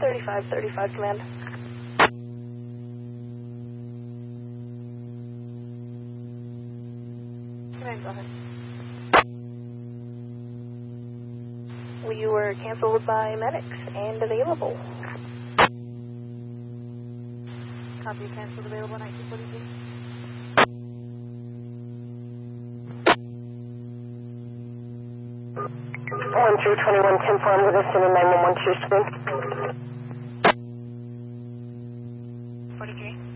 3535 command. Command, go ahead. We were canceled by medics and available. Copy, canceled, available, 1942. 1321, confirm with us in a 9112 screen. 43.